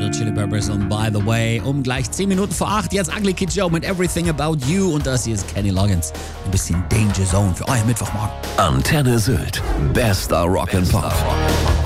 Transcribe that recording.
Red Hot Chili Peppers und By the Way. Gleich 10 Minuten vor 8. Jetzt Ugly Kid Joe mit Everything About You. Und das hier ist Kenny Loggins. Ein bisschen Danger Zone für euren Mittwochmorgen. Antenne Sylt. Bester Rock'n'Pop.